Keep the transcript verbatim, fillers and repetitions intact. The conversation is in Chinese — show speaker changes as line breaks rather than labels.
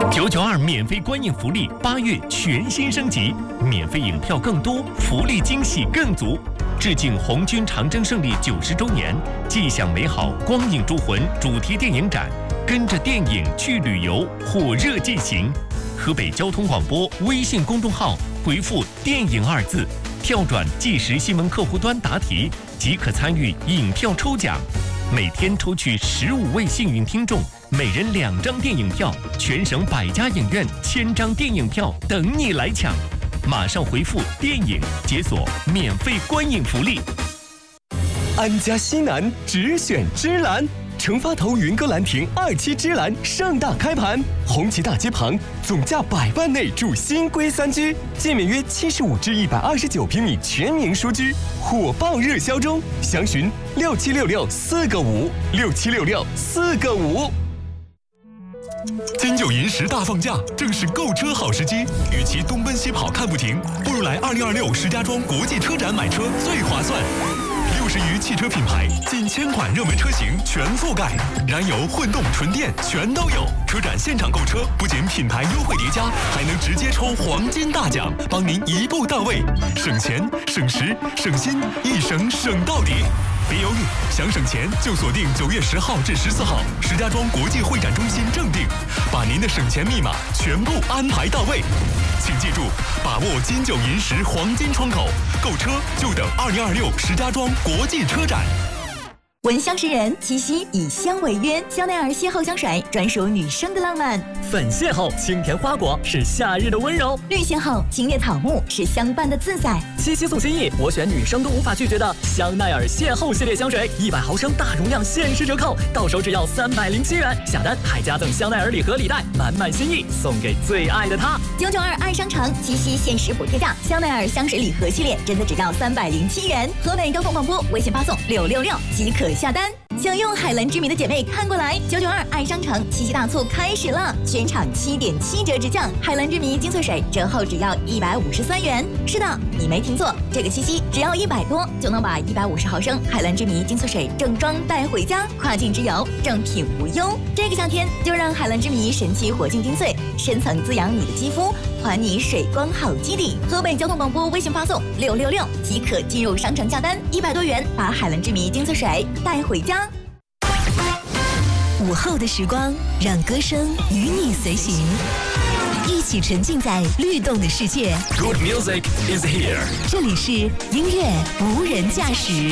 九九二免费观影福利，八月全新升级，免费影票更多，福利惊喜更足。致敬红军长征胜利九十周年，既享美好光影铸魂主题电影展，跟着电影去旅游，火热进行。河北交通广播微信公众号回复“电影”二字，跳转即时新闻客户端答题，即可参与影票抽奖。每天抽取十五位幸运听众，每人两张电影票，全省百家影院千张电影票等你来抢。马上回复“电影”解锁免费观影福利。
安家西南只选芝兰，成发头云歌兰亭二期芝兰盛大开盘，红旗大街旁，总价百万内住新规三居，建面约七十五至一百二十九平米全民书居，火爆热销中，详询六七六六四个五六七六六四个五。
金九银十大放价，正是购车好时机。与其东奔西跑看不停，不如来二零二六石家庄国际车展买车最划算。六十余汽车品牌，近千款热门车型全覆盖，燃油、混动、纯电全都有。车展现场购车，不仅品牌优惠叠加，还能直接抽黄金大奖，帮您一步到位，省钱、省时、省心，一省省到底。别犹豫，想省钱就锁定九月十号至十四号石家庄国际会展中心正定，把您的省钱密码全部安排到位。请记住，把握金九银十黄金窗口，购车就等二零二六石家庄国际车展。
闻香识人，七夕以香为约，香奈儿邂逅香水专属女生的浪漫。
粉邂逅清甜花果是夏日的温柔，
绿邂逅青叶草木是相伴的自在。
七夕送心意，我选女生都无法拒绝的香奈儿邂逅系列香水，一百毫升大容量限时折扣，到手只要三百零七元，下单还加赠香奈儿礼盒礼袋，满满心意送给最爱的他。
九九二爱商城七夕限时补贴价，香奈儿香水礼盒系列真的只要三百零七元。河北交通广播微信发送六六六即可下单。想用海蓝之谜的姐妹看过来，九九二爱商城七夕大促开始了，全场七点七折直降，海蓝之谜精粹水折后只要一百五十三元。是的，你没听错，这个七夕只要一百多就能把一百五十毫升海蓝之谜精粹水正装带回家，跨境之游正品无忧。这个夏天就让海蓝之谜神奇活性精粹深层滋养你的肌肤，还你水光好基底。河北交通广播微信发送六六六即可进入商城下单，一百多元把海蓝之谜精粹水带回家。
午后的时光，让歌声与你随行，一起沉浸在律动的世界。
Good music is here。
这里是音乐无人驾驶。